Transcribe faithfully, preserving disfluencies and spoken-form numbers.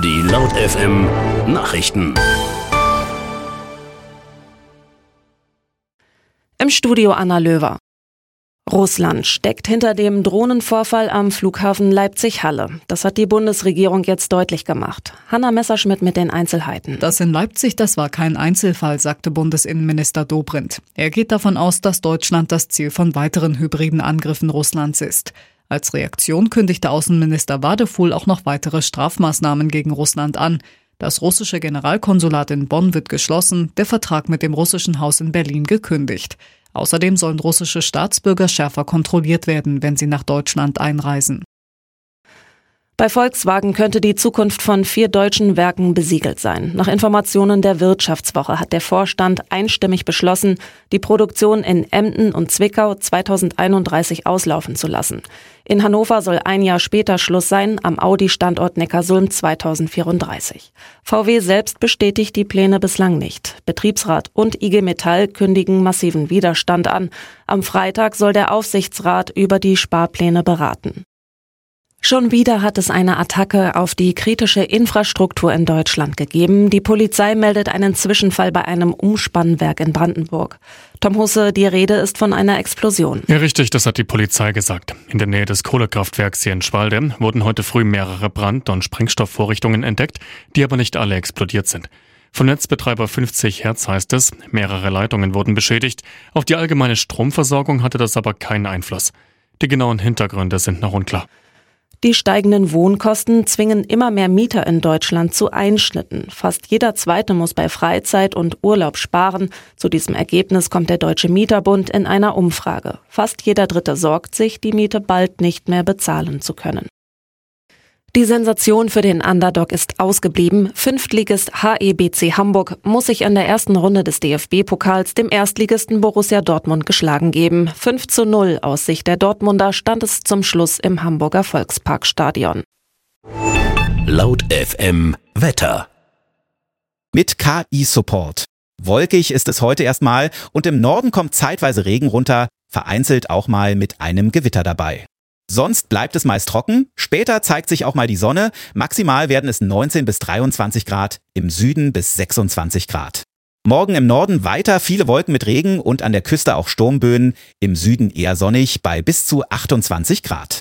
Die Laut F M Nachrichten. Im Studio Anna Löwer. Russland steckt hinter dem Drohnenvorfall am Flughafen Leipzig-Halle. Das hat die Bundesregierung jetzt deutlich gemacht. Hanna Messerschmidt mit den Einzelheiten. Das in Leipzig, das war kein Einzelfall, sagte Bundesinnenminister Dobrindt. Er geht davon aus, dass Deutschland das Ziel von weiteren hybriden Angriffen Russlands ist. Als Reaktion kündigte Außenminister Wadefuhl auch noch weitere Strafmaßnahmen gegen Russland an. Das russische Generalkonsulat in Bonn wird geschlossen, der Vertrag mit dem russischen Haus in Berlin gekündigt. Außerdem sollen russische Staatsbürger schärfer kontrolliert werden, wenn sie nach Deutschland einreisen. Bei Volkswagen könnte die Zukunft von vier deutschen Werken besiegelt sein. Nach Informationen der Wirtschaftswoche hat der Vorstand einstimmig beschlossen, die Produktion in Emden und Zwickau zweitausendeinunddreißig auslaufen zu lassen. In Hannover soll ein Jahr später Schluss sein, am Audi-Standort Neckarsulm zweitausendvierunddreißig. V W selbst bestätigt die Pläne bislang nicht. Betriebsrat und I G Metall kündigen massiven Widerstand an. Am Freitag soll der Aufsichtsrat über die Sparpläne beraten. Schon wieder hat es eine Attacke auf die kritische Infrastruktur in Deutschland gegeben. Die Polizei meldet einen Zwischenfall bei einem Umspannwerk in Brandenburg. Tom Husse, die Rede ist von einer Explosion. Ja, richtig, das hat die Polizei gesagt. In der Nähe des Kohlekraftwerks hier in Schwalde wurden heute früh mehrere Brand- und Sprengstoffvorrichtungen entdeckt, die aber nicht alle explodiert sind. Vom Netzbetreiber fünfzig Hertz heißt es, mehrere Leitungen wurden beschädigt. Auf die allgemeine Stromversorgung hatte das aber keinen Einfluss. Die genauen Hintergründe sind noch unklar. Die steigenden Wohnkosten zwingen immer mehr Mieter in Deutschland zu Einschnitten. Fast jeder Zweite muss bei Freizeit und Urlaub sparen. Zu diesem Ergebnis kommt der Deutsche Mieterbund in einer Umfrage. Fast jeder Dritte sorgt sich, die Miete bald nicht mehr bezahlen zu können. Die Sensation für den Underdog ist ausgeblieben. Fünftligist H E B C Hamburg muss sich in der ersten Runde des D F B-Pokals dem Erstligisten Borussia Dortmund geschlagen geben. fünf zu null aus Sicht der Dortmunder stand es zum Schluss im Hamburger Volksparkstadion. Laut F M Wetter. Mit K I-Support. Wolkig ist es heute erstmal und im Norden kommt zeitweise Regen runter, vereinzelt auch mal mit einem Gewitter dabei. Sonst bleibt es meist trocken, später zeigt sich auch mal die Sonne, maximal werden es neunzehn bis dreiundzwanzig Grad, im Süden bis sechsundzwanzig Grad. Morgen im Norden weiter viele Wolken mit Regen und an der Küste auch Sturmböen, im Süden eher sonnig bei bis zu achtundzwanzig Grad.